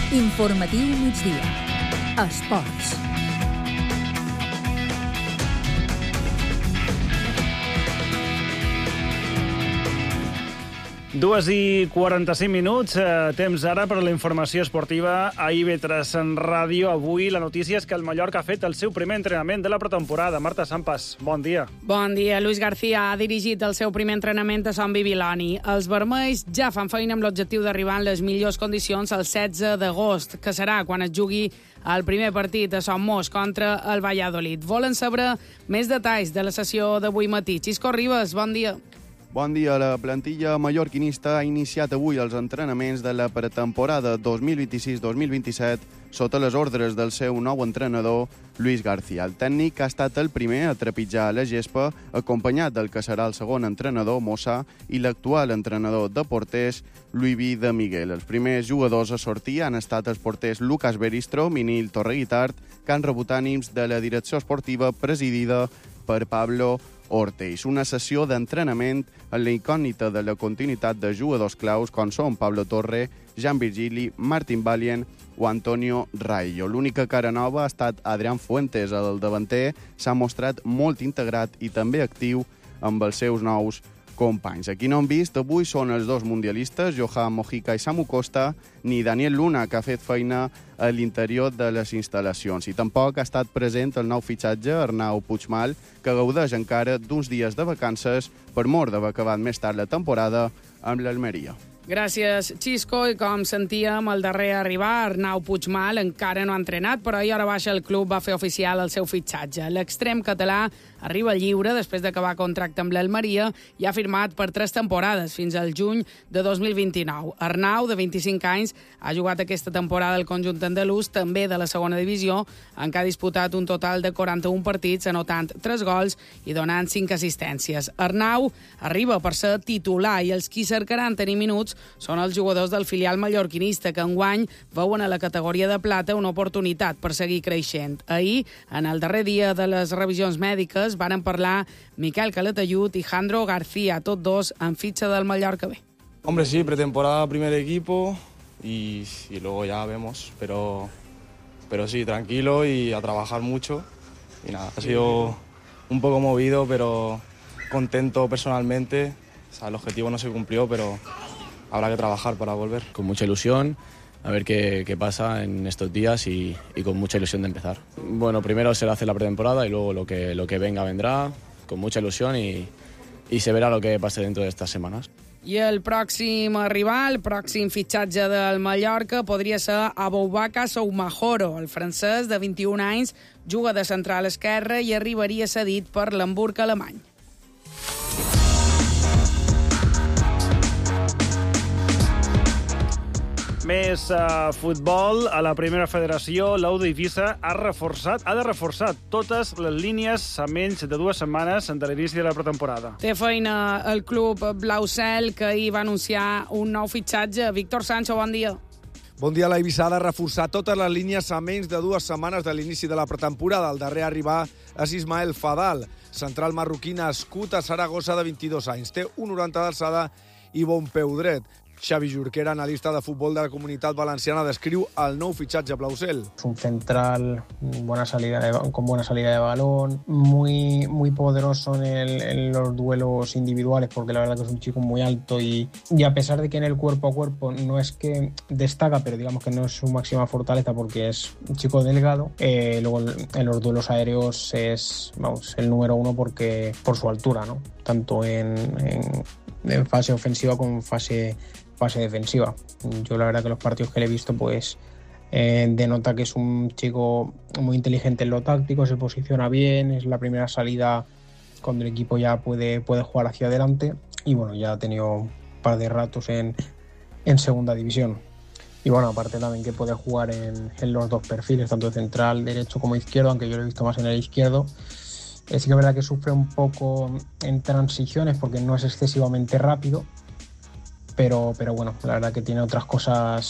Informatiu migdia. Esports. Dues i 45 minuts, temps ara per la informació esportiva a IB3 en ràdio. Avui la notícia és que el Mallorca ha fet el seu primer entrenament de la pretemporada. Marta Sampas, bon dia. Bon dia. Luis García ha dirigit el seu primer entrenament a Son Bibiloni. Els vermells ja fan feina amb l'objectiu d'arribar en les millors condicions el 16 d'agost, que serà quan es jugui el primer partit a Son Mos contra el Valladolid. Volen saber més detalls de la sessió d'avui matí. Xisco Ribas, bon dia. Bon dia. La plantilla mallorquinista ha iniciat avui els entrenaments de la pretemporada 2026-2027 sota les ordres del seu nou entrenador, Luis García. El tècnic ha estat el primer a trepitjar la gespa, acompanyat del que serà el segon entrenador, Mossa, i l'actual entrenador de porters, Luivi de Miguel. Els primers jugadors a sortir han estat els porters Lucas Beristro, Minil Torreguitart, que han rebut ànims de la direcció esportiva presidida per Pablo Ortiz. Una sessió d'entrenament en la incògnita de la continuïtat de jugadors claus com són Pablo Torre, Jean Virgili, Martin Valient o Antonio Raillo. L'única cara nova ha estat Adrián Fuentes. El davanter s'ha mostrat molt integrat i també actiu amb els seus nous companys. Aquí no han vist avui són els dos mundialistes, Johan Mojica i Samu Costa, ni Daniel Luna, que ha fet feina a l'interior de les instal·lacions. I tampoc ha estat present el nou fitxatge, Arnau Puigmal, que gaudeix encara d'uns dies de vacances per mor d'haver acabat més tard la temporada amb l'Almeria. Gràcies, Xisco. I com sentíem, el darrer a arribar, Arnau Puigmal, encara no ha entrenat, però ahir a hora baixa el club va fer oficial el seu fitxatge. L'extrem català arriba lliure després d'acabar contracte amb l'Almeria i ha firmat per 3 temporades, fins al juny de 2029. Arnau, de 25 anys, ha jugat aquesta temporada al conjunt andalús, també de la segona divisió, en què ha disputat un total de 41 partits, anotant 3 gols i donant 5 assistències. Arnau arriba per ser titular i els qui cercaran tenir minuts són els jugadors del filial mallorquinista, que enguany veuen a la categoria de plata una oportunitat per seguir creixent. Ahir, en el darrer dia de les revisions mèdiques, varen parlar Miquel Calatayud i Jandro García, tots dos en fitxa del Mallorca B. Hombre, sí, pretemporada primer equipo y luego ya vemos, pero sí, tranquilo y a trabajar mucho. Y nada, ha sido un poco movido, pero contento personalmente. O sea, el objetivo no se cumplió, pero habrá que trabajar para volver. Con mucha ilusión, a ver qué pasa en estos días y con mucha ilusión de empezar. Bueno, primero será hacer la pretemporada y luego lo que venga vendrá, con mucha ilusión y se verá lo que pase dentro de estas semanas. I el pròxim a arribar, el pròxim fitxatge del Mallorca, podria ser Aboubakar Soumahoro. El francès, de 21 anys, juga de central esquerre i arribaria cedit per l'Hamburg alemany. Més futbol. A la primera federació, l'Aude Eivissa ha de reforçar totes les línies a menys de 2 setmanes de l'inici de la pretemporada. Té feina el club blau-cel, que ahir va anunciar un nou fitxatge. Víctor Sancho, bon dia. Bon dia. La Eivissa ha de reforçar totes les línies a menys de 2 setmanes de l'inici de la pretemporada. El darrer a arribar és Ismael Fadal, central marroquí nascut a Saragossa, de 22 anys. Té 1,90 d'alçada i bon peu dret. Xavi Jorquera, analista de futbol de la Comunitat Valenciana, descriu el nou fitxatge blau-cel. Es un central con buena salida de balón, muy poderoso en los duelos individuales, porque la verdad que es un chico muy alto y a pesar de que en el cuerpo a cuerpo no es que destaca, pero digamos que no es su máxima fortaleza porque es un chico delgado, luego en los duelos aéreos es el número 1 por su altura, ¿no? Tanto en fase ofensiva como en fase defensiva. Yo la verdad que los partidos que le he visto pues denota que es un chico muy inteligente en lo táctico, se posiciona bien, es la primera salida cuando el equipo ya puede jugar hacia adelante y bueno, ya ha tenido un par de ratos en segunda división. Y bueno, aparte también que puede jugar en los dos perfiles, tanto central, derecho como izquierdo, aunque yo lo he visto más en el izquierdo. Sí que es verdad que sufre un poco en transiciones porque no es excesivamente rápido, pero bueno, la verdad que tiene otras cosas